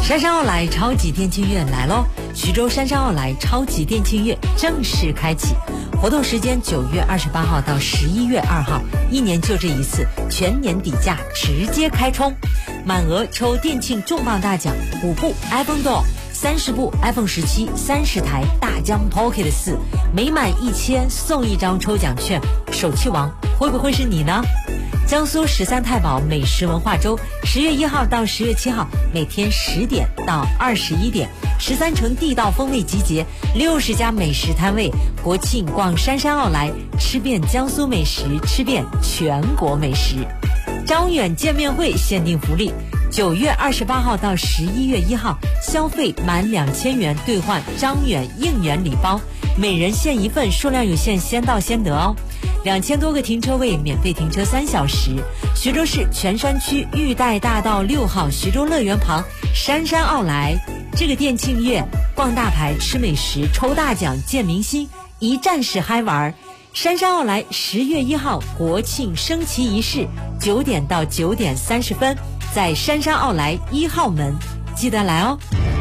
杉杉奥莱超级店庆月来喽！徐州杉杉奥莱超级店庆月正式开启，活动时间9月28号到11月2号，一年就这一次，全年底价直接开冲，满额抽店庆重磅大奖5部 iPhone Door、30部 iPhone 17、30台大疆 Pocket 4，每满1000送1张抽奖券，手气王会不会是你呢？江苏13太保美食文化周10月1号到10月7号，每天10点到21点，13城地道风味集结，60家美食摊位，国庆逛杉杉奥莱，吃遍江苏美食，吃遍全国美食。张远见面会限定福利，9月28号到11月1号，消费满2000元兑换张远应援礼包，每人限1份，数量有限，先到先得哦。2000多个停车位，免费停车3小时。徐州市泉山区玉带大道6号徐州乐园旁杉杉奥莱，这个店庆月逛大牌、吃美食、抽大奖、见明星，一站式嗨玩。杉杉奥莱10月1号国庆升旗仪式9点到9点30分，在杉杉奥莱1号门，记得来哦。